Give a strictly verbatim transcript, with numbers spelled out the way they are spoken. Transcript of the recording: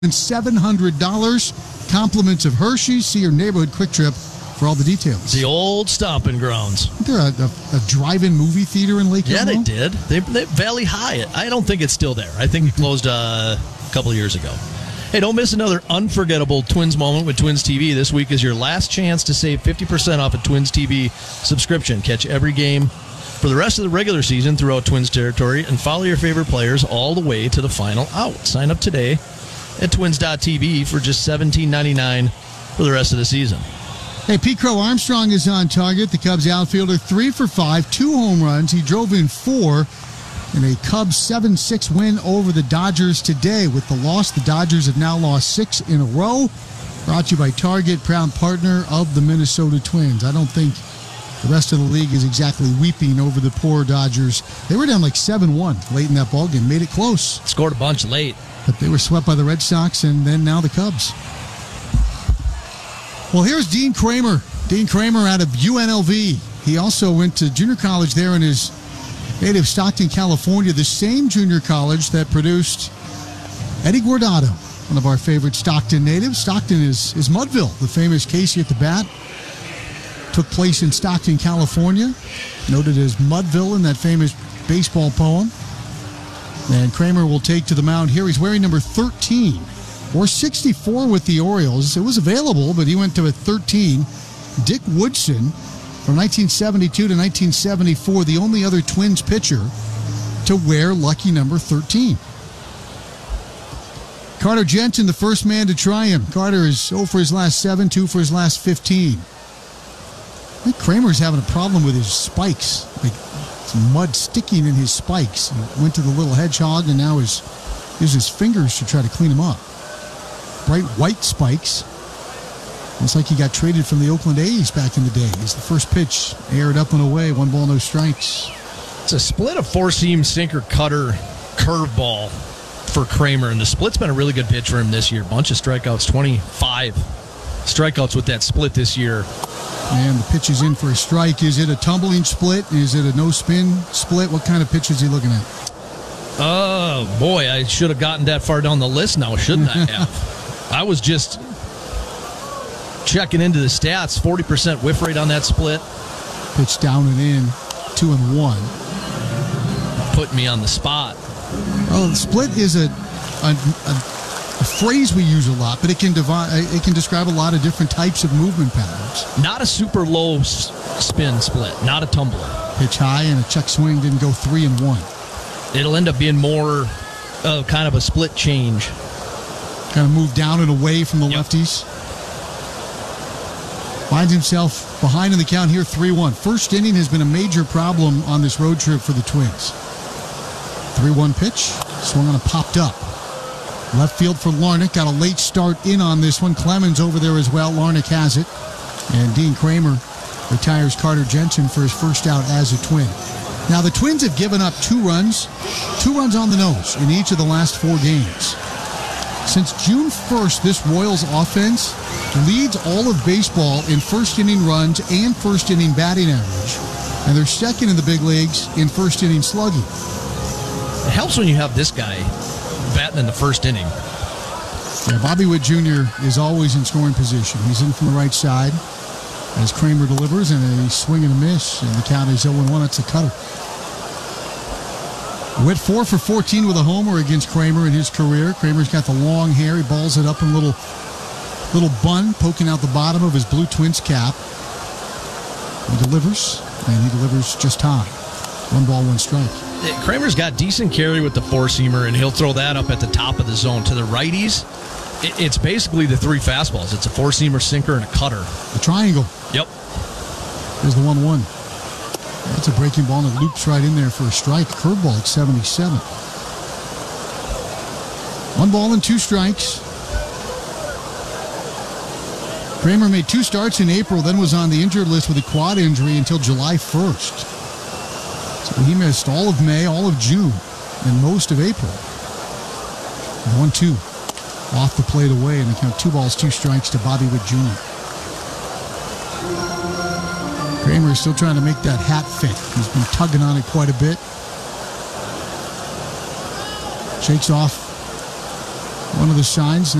seven hundred dollars. Compliments of Hershey's. See your neighborhood Quick Trip for all the details. The old stomping grounds. Isn't there a, a, a drive-in movie theater in Lake Yeah, Hill? they did. They, they Valley Hyatt. I don't think it's still there. I think it closed uh, a couple of years ago. Hey, don't miss another unforgettable Twins moment with Twins T V. This week is your last chance to save fifty percent off a Twins T V subscription. Catch every game for the rest of the regular season throughout Twins territory and follow your favorite players all the way to the final out. Sign up today at twins dot t v for just seventeen ninety-nine for the rest of the season. Hey, Pete Crow Armstrong is on target. The Cubs outfielder, three for five, two home runs. He drove in four in a Cubs seven six win over the Dodgers today. With the loss, the Dodgers have now lost six in a row. Brought to you by Target, proud partner of the Minnesota Twins. I don't think the rest of the league is exactly weeping over the poor Dodgers. They were down like seven one late in that ballgame. Made it close. Scored a bunch late. But they were swept by the Red Sox and then now the Cubs. Well, here's Dean Kramer. Dean Kramer out of U N L V. He also went to junior college there in his native Stockton, California, the same junior college that produced Eddie Guardado, one of our favorite Stockton natives. Stockton is, is Mudville, the famous Casey at the bat. Took place in Stockton, California, noted as Mudville in that famous baseball poem. And Kramer will take to the mound here. He's wearing number thirteen, or sixty-four with the Orioles. It was available, but he went to a thirteen. Dick Woodson, from nineteen seventy-two to nineteen seventy-four, the only other Twins pitcher to wear lucky number thirteen. Carter Jensen, the first man to try him. Carter is zero for his last seven, two for his last fifteen. I think Kramer's having a problem with his spikes. Like, some mud sticking in his spikes. He went to the little hedgehog and now is uses his fingers to try to clean them up. Bright white spikes. Looks like he got traded from the Oakland A's back in the day. He's the first pitch aired up and away. One ball, no strikes. It's a split of four-seam sinker cutter curveball for Kramer, and the split's been a really good pitch for him this year. Bunch of strikeouts, twenty-five strikeouts with that split this year. And the pitch is in for a strike. Is it a tumbling split? Is it a no-spin split? What kind of pitch is he looking at? Oh, boy, I should have gotten that far down the list now, shouldn't I have? I was just checking into the stats. forty percent whiff rate on that split. Pitch down and in, two and one. Putting me on the spot. Well, the split is a, a, a, a phrase we use a lot, but it can divide, it can describe a lot of different types of movement patterns. Not a super low s- spin split, not a tumbler. Pitch high and a check swing, didn't go three and one. It'll end up being more of kind of a split change. Kind of move down and away from the Yep. lefties. Finds himself behind in the count here, three one. First inning has been a major problem on this road trip for the Twins. three one pitch, swung on and popped up. Left field for Larnach, got a late start in on this one. Clemens over there as well, Larnach has it. And Dean Kramer retires Carter Jensen for his first out as a Twin. Now the Twins have given up two runs, two runs on the nose in each of the last four games. Since June first, this Royals offense leads all of baseball in first inning runs and first inning batting average. And they're second in the big leagues in first inning slugging. It helps when you have this guy batting in the first inning. Yeah, Bobby Witt Junior is always in scoring position. He's in from the right side as Kramer delivers, and a swing and a miss, and the count is oh and one. That's a cutter. Witt four for fourteen with a homer against Kramer in his career. Kramer's got the long hair. He balls it up in a little, little bun poking out the bottom of his blue Twins cap. He delivers, and he delivers just high. One ball, one strike. Kramer's got decent carry with the four-seamer, and he'll throw that up at the top of the zone. To the righties, it's basically the three fastballs. It's a four-seamer, sinker, and a cutter. The triangle. Yep. There's the one one. That's a breaking ball, and it loops right in there for a strike. Curveball at seventy-seven. One ball and two strikes. Kramer made two starts in April, then was on the injured list with a quad injury until July first. So he missed all of May, all of June, and most of April. one two. Off the plate away, and they count two balls, two strikes to Bobby Witt Junior Kramer is still trying to make that hat fit. He's been tugging on it quite a bit. Shakes off one of the signs